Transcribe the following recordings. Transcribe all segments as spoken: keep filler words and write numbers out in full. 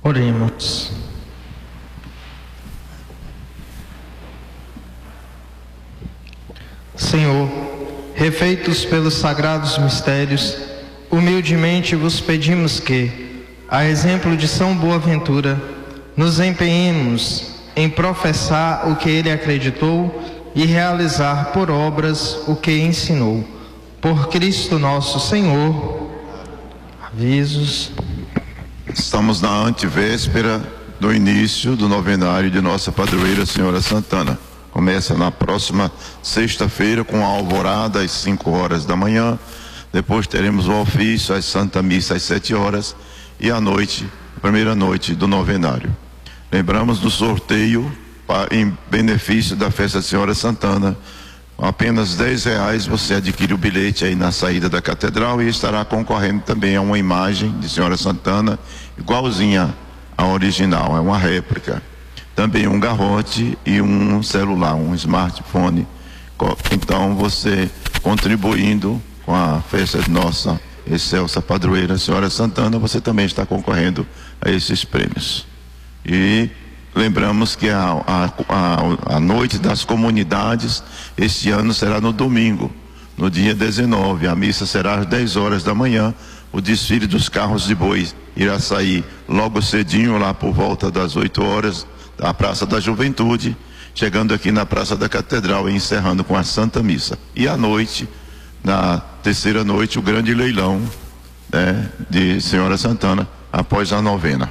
Oremos. Senhor, refeitos pelos sagrados mistérios, humildemente vos pedimos que, a exemplo de São Boaventura, nos empenhemos em professar o que ele acreditou e realizar por obras o que ensinou. Por Cristo nosso Senhor. Avisos. Estamos na antevéspera do início do novenário de nossa padroeira Senhora Santana. Começa na próxima sexta-feira com a alvorada às cinco horas da manhã. Depois teremos o ofício, a Santa Missa às sete horas e à noite, primeira noite do novenário. Lembramos do sorteio em benefício da festa Senhora Santana. Com apenas dez reais você adquire o bilhete aí na saída da catedral e estará concorrendo também a uma imagem de Senhora Santana igualzinha à original, é uma réplica. Também um garrote e um celular, um smartphone. Então você contribuindo com a festa de nossa excelsa padroeira Senhora Santana, você também está concorrendo a esses prêmios. E lembramos que a, a, a, a noite das comunidades este ano será no domingo, no dia dezenove. A missa será às dez horas da manhã. O desfile dos carros de boi irá sair logo cedinho, lá por volta das oito horas, da Praça da Juventude, chegando aqui na Praça da Catedral e encerrando com a Santa Missa. E à noite, na terceira noite, o grande leilão, né, de Senhora Santana, após a novena.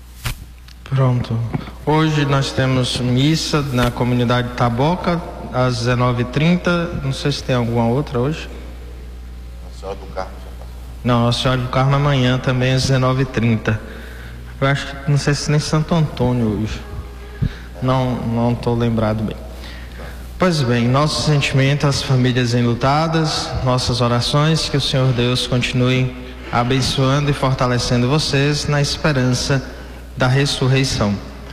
Pronto. Hoje nós temos missa na comunidade Taboca, às dezenove e trinta. Não sei se tem alguma outra hoje. A Senhora do Carmo já passou. Não, a Senhora do Carmo amanhã também às dezenove e trinta. Eu acho que, não sei se nem Santo Antônio hoje. Não, não estou lembrado bem. Pois bem, nosso sentimento às famílias enlutadas, nossas orações, que o Senhor Deus continue abençoando e fortalecendo vocês na esperança da ressurreição.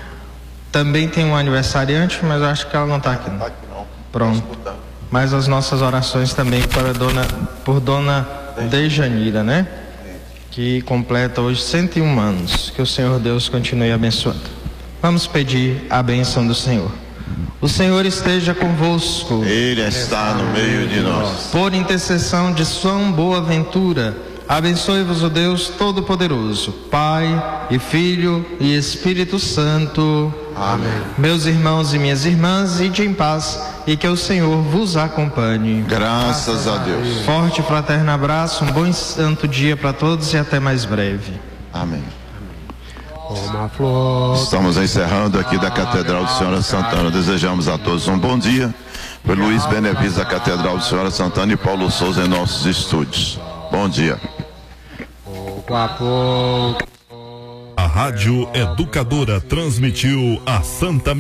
Também tem um aniversariante, mas eu acho que ela não está aqui. Não. Pronto. Mas as nossas orações também para dona, por Dona Dejanira, né? Que completa hoje cento e um anos. Que o Senhor Deus continue abençoando. Vamos pedir a bênção do Senhor. O Senhor esteja convosco. Ele está no meio de nós. Por intercessão de São Boaventura, abençoe-vos o Deus Todo-Poderoso, Pai e Filho e Espírito Santo. Amém. Meus irmãos e minhas irmãs, ide em paz e que o Senhor vos acompanhe. Graças a Deus. Forte e fraterno abraço, um bom e santo dia para todos e até mais breve. Amém. Estamos encerrando aqui da Catedral de Senhora Santana. Desejamos a todos um bom dia. Foi Luiz Benevides da Catedral de Senhora Santana e Paulo Souza em nossos estúdios. Bom dia. A Rádio Educadora transmitiu a Santa